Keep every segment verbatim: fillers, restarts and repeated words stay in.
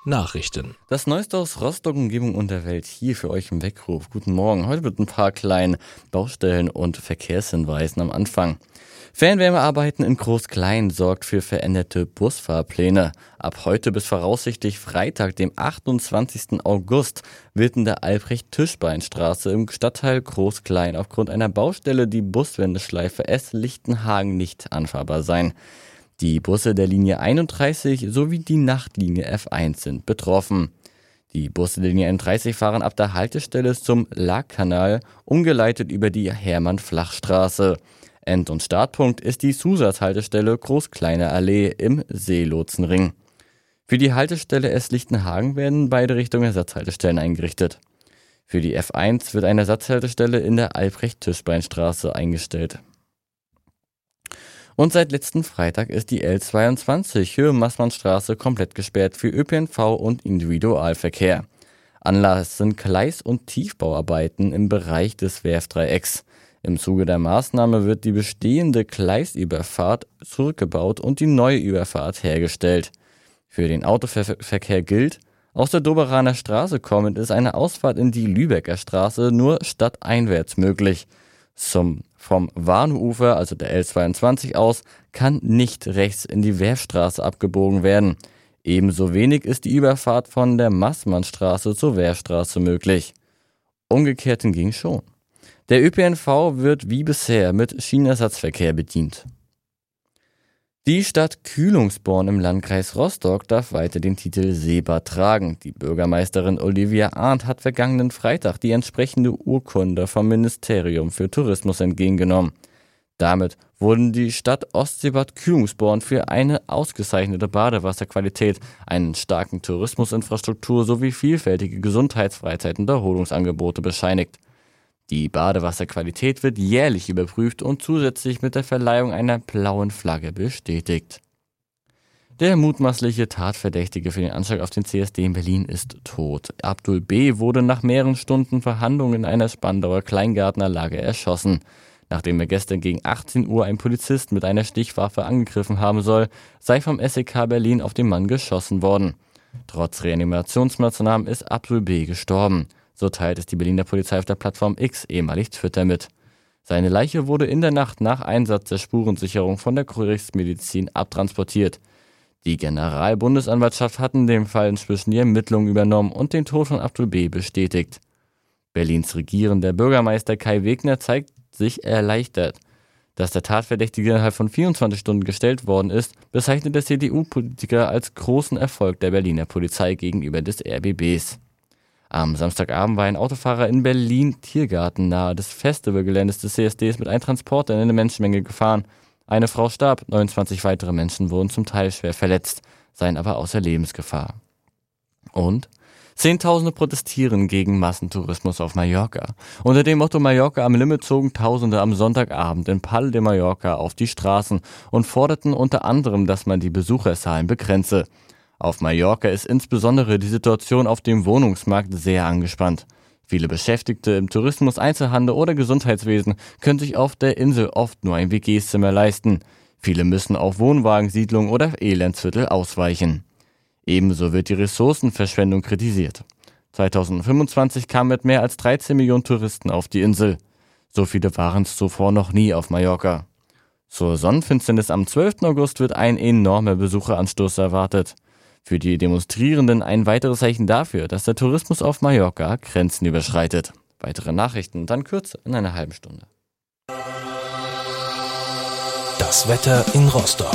Nachrichten. Das Neueste aus Rostock, Umgebung und der Welt hier für euch im Weckruf. Guten Morgen. Heute mit ein paar kleinen Baustellen und Verkehrshinweisen am Anfang. Fernwärmearbeiten in Groß-Klein sorgt für veränderte Busfahrpläne. Ab heute bis voraussichtlich Freitag, dem achtundzwanzigsten August, wird in der Albrecht-Tischbein-Straße im Stadtteil Groß-Klein aufgrund einer Baustelle die Buswendeschleife S-Lichtenhagen nicht anfahrbar sein. Die Busse der Linie einunddreißig sowie die Nachtlinie F eins sind betroffen. Die Busse der Linie einunddreißig fahren ab der Haltestelle zum Laakkanal, umgeleitet über die Hermann-Flach-Straße. End- und Startpunkt ist die Zusatzhaltestelle Groß-Kleine Allee im Seelotsenring. Für die Haltestelle S-Lichtenhagen werden beide Richtungen Ersatzhaltestellen eingerichtet. Für die F eins wird eine Ersatzhaltestelle in der Albrecht-Tischbein-Straße eingestellt. Und seit letzten Freitag ist die L zweiundzwanzig Höhe Maßmannstraße komplett gesperrt für Ö P N V und Individualverkehr. Anlass sind Gleis- und Tiefbauarbeiten im Bereich des Werftdreiecks. Im Zuge der Maßnahme wird die bestehende Gleisüberfahrt zurückgebaut und die neue Überfahrt hergestellt. Für den Autoverkehr gilt, aus der Doberaner Straße kommend ist eine Ausfahrt in die Lübecker Straße nur stadteinwärts möglich. Zum, vom Warnufer, also der L zweiundzwanzig aus, kann nicht rechts in die Werfstraße abgebogen werden. Ebenso wenig ist die Überfahrt von der Maßmannstraße zur Werfstraße möglich. Umgekehrt hingegen schon. Der Ö P N V wird wie bisher mit Schienenersatzverkehr bedient. Die Stadt Kühlungsborn im Landkreis Rostock darf weiter den Titel Seebad tragen. Die Bürgermeisterin Olivia Arndt hat vergangenen Freitag die entsprechende Urkunde vom Ministerium für Tourismus entgegengenommen. Damit wurden die Stadt Ostseebad Kühlungsborn für eine ausgezeichnete Badewasserqualität, einen starken Tourismusinfrastruktur sowie vielfältige Gesundheits-, Freizeit- und Erholungsangebote bescheinigt. Die Badewasserqualität wird jährlich überprüft und zusätzlich mit der Verleihung einer blauen Flagge bestätigt. Der mutmaßliche Tatverdächtige für den Anschlag auf den C S D in Berlin ist tot. Abdul B. wurde nach mehreren Stunden Verhandlungen in einer Spandauer Kleingartenanlage erschossen. Nachdem er gestern gegen achtzehn Uhr einen Polizist mit einer Stichwaffe angegriffen haben soll, sei vom S E K Berlin auf den Mann geschossen worden. Trotz Reanimationsmaßnahmen ist Abdul B. gestorben. So teilt es die Berliner Polizei auf der Plattform X, ehemalig Twitter, mit. Seine Leiche wurde in der Nacht nach Einsatz der Spurensicherung von der Gerichtsmedizin abtransportiert. Die Generalbundesanwaltschaft hat in dem Fall inzwischen die Ermittlungen übernommen und den Tod von Abdul B. bestätigt. Berlins regierender Bürgermeister Kai Wegner zeigt sich erleichtert. Dass der Tatverdächtige innerhalb von vierundzwanzig Stunden gestellt worden ist, bezeichnet der C D U-Politiker als großen Erfolg der Berliner Polizei gegenüber des R B Bs. Am Samstagabend war ein Autofahrer in Berlin-Tiergarten nahe des Festivalgeländes des C S Ds mit einem Transporter in eine Menschenmenge gefahren. Eine Frau starb, neunundzwanzig weitere Menschen wurden zum Teil schwer verletzt, seien aber außer Lebensgefahr. Und Zehntausende protestieren gegen Massentourismus auf Mallorca. Unter dem Motto Mallorca am Limit zogen Tausende am Sonntagabend in Palma de Mallorca auf die Straßen und forderten unter anderem, dass man die Besucherzahlen begrenze. Auf Mallorca ist insbesondere die Situation auf dem Wohnungsmarkt sehr angespannt. Viele Beschäftigte im Tourismus, Einzelhandel oder Gesundheitswesen können sich auf der Insel oft nur ein W G-Zimmer leisten. Viele müssen auf Wohnwagensiedlungen oder Elendsviertel ausweichen. Ebenso wird die Ressourcenverschwendung kritisiert. zweitausendfünfundzwanzig kamen mit mehr als dreizehn Millionen Touristen auf die Insel. So viele waren es zuvor noch nie auf Mallorca. Zur Sonnenfinsternis am zwölften August wird ein enormer Besucheranstoß erwartet. Für die Demonstrierenden ein weiteres Zeichen dafür, dass der Tourismus auf Mallorca Grenzen überschreitet. Weitere Nachrichten dann kürzer in einer halben Stunde. Das Wetter in Rostock.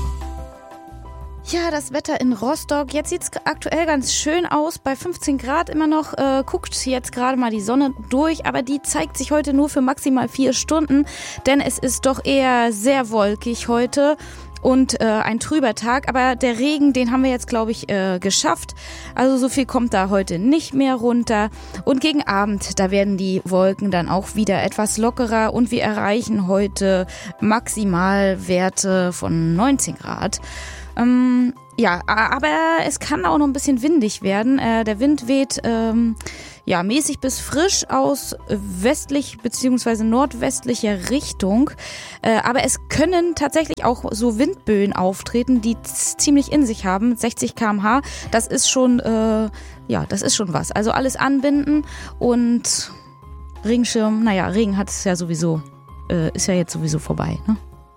Ja, das Wetter in Rostock, jetzt sieht es aktuell ganz schön aus, bei fünfzehn Grad immer noch, äh, guckt jetzt gerade mal die Sonne durch, aber die zeigt sich heute nur für maximal vier Stunden, denn es ist doch eher sehr wolkig heute und äh, ein trüber Tag, aber der Regen, den haben wir jetzt, glaube ich, äh, geschafft, also so viel kommt da heute nicht mehr runter und gegen Abend, da werden die Wolken dann auch wieder etwas lockerer und wir erreichen heute Maximalwerte von neunzehn Grad. Ähm, Ja, aber es kann auch noch ein bisschen windig werden. Äh, der Wind weht ähm, ja, mäßig bis frisch aus westlich bzw. nordwestlicher Richtung. Äh, aber es können tatsächlich auch so Windböen auftreten, die z- ziemlich in sich haben. sechzig Kilometer pro Stunde, das ist schon, äh, ja, das ist schon was. Also alles anbinden und Regenschirm, naja, Regen hat es ja sowieso, äh, ist ja jetzt sowieso vorbei, ne?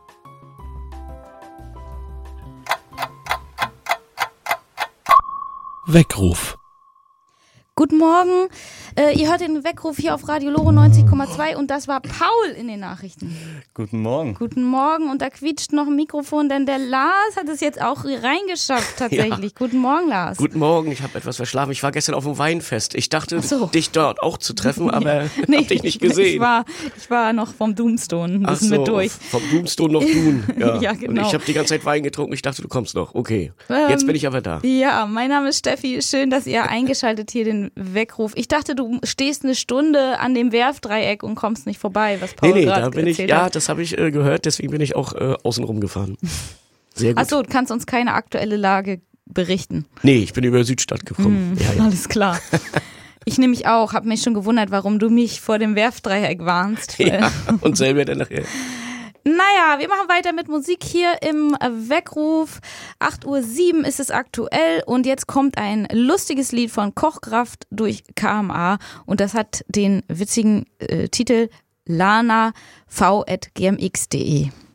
Weckruf. Guten Morgen, äh, ihr hört den Weckruf hier auf Radio Lore neunzig Komma zwei und das war Paul in den Nachrichten. Guten Morgen. Guten Morgen und da quietscht noch ein Mikrofon, denn der Lars hat es jetzt auch reingeschafft tatsächlich. Ja. Guten Morgen, Lars. Guten Morgen, ich habe etwas verschlafen. Ich war gestern auf dem Weinfest. Ich dachte, so. dich dort auch zu treffen, aber nee, hab dich nicht gesehen. Ich war, ich war noch vom Doomstone ein bisschen Ach so, mit durch. Vom Doomstone noch Doom. Ja, ja, genau. Und ich habe die ganze Zeit Wein getrunken. Ich dachte, du kommst noch. Okay, ähm, jetzt bin ich aber da. Ja, mein Name ist Steffi. Schön, dass ihr eingeschaltet hier den Weckruf. Ich dachte, du stehst eine Stunde an dem Werfdreieck und kommst nicht vorbei, was Paul nee, nee, gerade da bin ich, erzählt ja, hat. das habe ich äh, gehört, deswegen bin ich auch äh, außen rum gefahren. Sehr gut. Achso, du kannst uns keine aktuelle Lage berichten. Nee, ich bin über Südstadt gekommen. Hm, ja, ja. Alles klar. Ich nämlich auch, habe mich schon gewundert, warum du mich vor dem Werfdreieck warnst. Ja, und selber dann nachher. Naja, wir machen weiter mit Musik hier im Weckruf. acht Uhr sieben ist es aktuell und jetzt kommt ein lustiges Lied von Kochkraft durch K M A und das hat den witzigen äh, Titel lana v at g m x punkt d e.